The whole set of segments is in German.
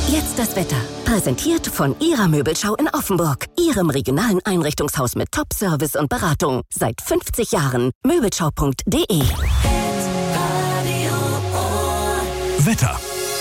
Jetzt das Wetter. Präsentiert von Ihrer Möbelschau in Offenburg. Ihrem regionalen Einrichtungshaus mit Top-Service und Beratung. Seit 50 Jahren. Möbelschau.de. Wetter.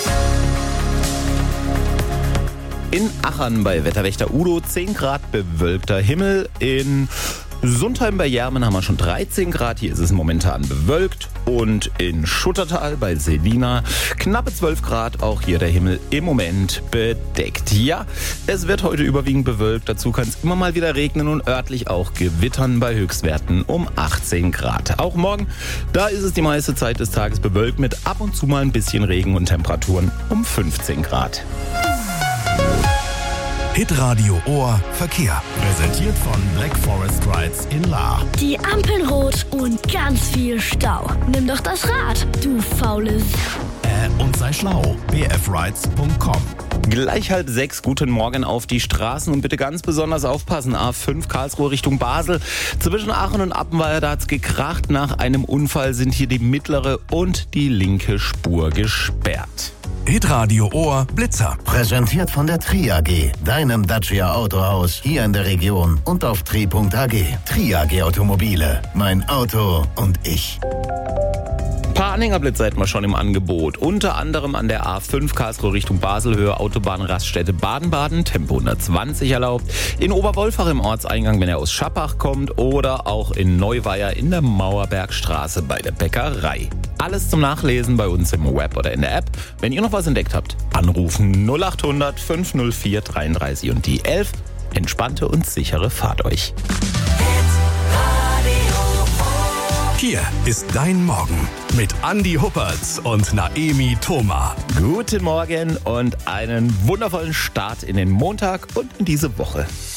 In Achern bei Wetterwächter Udo 10 Grad bewölkter Himmel. In Sundheim bei Jermen haben wir schon 13 Grad. Hier ist es momentan bewölkt. Und in Schuttertal bei Selina knappe 12 Grad. Auch hier der Himmel im Moment bedeckt. Ja, es wird heute überwiegend bewölkt. Dazu kann es immer mal wieder regnen und örtlich auch gewittern bei Höchstwerten um 18 Grad. Auch morgen, da ist es die meiste Zeit des Tages bewölkt mit ab und zu mal ein bisschen Regen und Temperaturen um 15 Grad. Hitradio Ohr Verkehr. Präsentiert von Black Forest Rides in Lahr. Die Ampeln rot und ganz viel Stau. Nimm doch das Rad, du faule Und sei schlau. bfrides.com. Gleich 5:30, guten Morgen auf die Straßen und bitte ganz besonders aufpassen. A5 Karlsruhe Richtung Basel. Zwischen Aachen und Appenweier, da hat's gekracht. Nach einem Unfall sind hier die mittlere und die linke Spur gesperrt. Hitradio Ohr Blitzer. Präsentiert von der Tri AG, deinem Dacia Autohaus hier in der Region und auf tri.ag. Tri AG Automobile, mein Auto und ich. Ein paar Anhängerblitzer hätten wir schon im Angebot. Unter anderem an der A5 Karlsruhe Richtung Baselhöhe, Autobahnraststätte Baden-Baden, Tempo 120 erlaubt. In Oberwolfach im Ortseingang, wenn er aus Schappach kommt. Oder auch in Neuweier in der Mauerbergstraße bei der Bäckerei. Alles zum Nachlesen bei uns im Web oder in der App. Wenn ihr noch was entdeckt habt, anrufen 0800 504 33 und die 11. Entspannte und sichere Fahrt euch. Hier ist dein Morgen mit Andi Huppertz und Naemi Thoma. Guten Morgen und einen wundervollen Start in den Montag und in diese Woche.